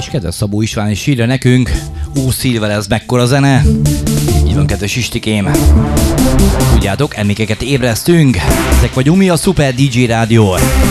És kedves Szabó István is írja nekünk, Szilver, ez mekkora zene. Így van, kedves Istikém. Tudjátok, emlékeket ébresztünk. Ezek vagyunk mi, a Szuper DJ Rádió.